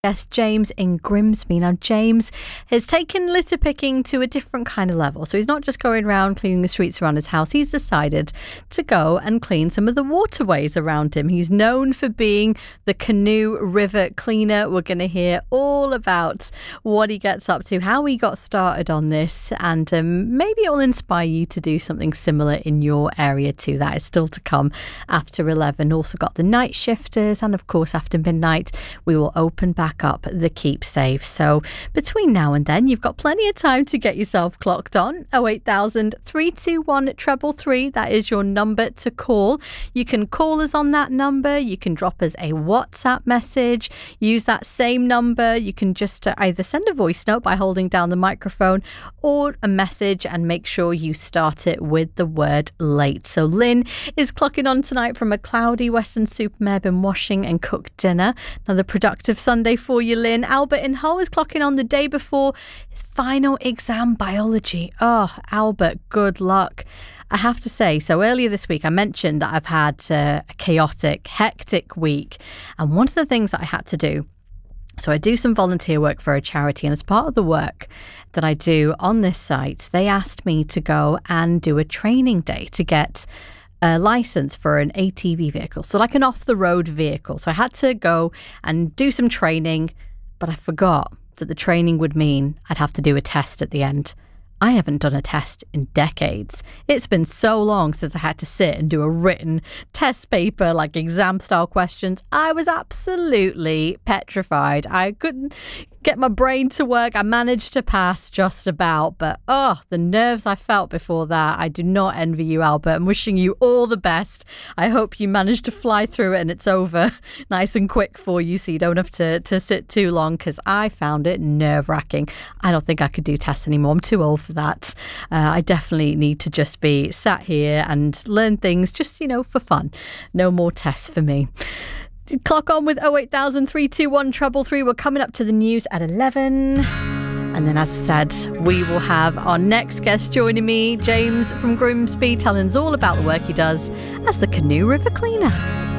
Yes, James in Grimsby. Now, James has taken litter picking to a different kind of level. So he's not just going around cleaning the streets around his house. He's decided to go and clean some of the waterways around him. He's known for being the Canoe River cleaner. We're going to hear all about what he gets up to, how he got started on this, and maybe it'll inspire you to do something similar in your area too. That is still to come after 11. Also got the night shifters, and of course after midnight we will open back up the Keep Safe. So between now and then you've got plenty of time to get yourself clocked on. 08000 321 333, that is your number to call. You can call us on that number, you can drop us a WhatsApp message, use that same number. You can just either send a voice note by holding down the microphone or a message, and make sure you start it with the word late. So Lynn is clocking on tonight from a cloudy Weston-super-Mare, been washing and cooked dinner. Another productive Sunday for you, Lynn. Albert in Hull is clocking on the day before his final exam, biology. Oh, Albert, good luck. I have to say, so earlier this week I mentioned that I've had a chaotic, hectic week, and one of the things that I had to do, so I do some volunteer work for a charity, and as part of the work that I do on this site, they asked me to go and do a training day to get a license for an ATV vehicle, so like an off-the-road vehicle. So I had to go and do some training, but I forgot that the training would mean I'd have to do a test at the end. I haven't done a test in decades. It's been so long since I had to sit and do a written test paper, like exam-style questions. I was absolutely petrified. I couldn't get my brain to work. I managed to pass just about, but the nerves I felt before that. I do not envy you, Albert. I'm wishing you all the best. I hope you manage to fly through it and it's over nice and quick for you, so you don't have to sit too long, because I found it nerve-wracking. I don't think I could do tests anymore. I'm too old for that. I definitely need to just be sat here and learn things just, for fun. No more tests for me. Clock on with 08000 321 333. We're coming up to the news at 11. And then, as I said, we will have our next guest joining me, James from Grimsby, telling us all about the work he does as the Canoe River cleaner.